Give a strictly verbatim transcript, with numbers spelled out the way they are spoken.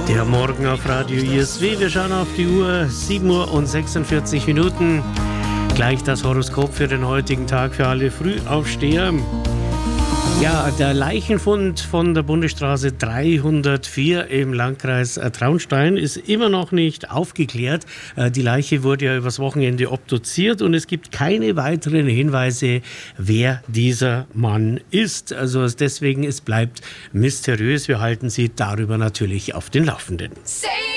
Der Morgen auf Radio I S W. Wir schauen auf die Uhr, sieben Uhr und sechsundvierzig Minuten. Gleich das Horoskop für den heutigen Tag für alle Frühaufsteher. Ja, der Leichenfund von der Bundesstraße dreihundertvier im Landkreis Traunstein ist immer noch nicht aufgeklärt. Die Leiche wurde ja übers Wochenende obduziert und es gibt keine weiteren Hinweise, wer dieser Mann ist. Also deswegen, es bleibt mysteriös. Wir halten Sie darüber natürlich auf den Laufenden.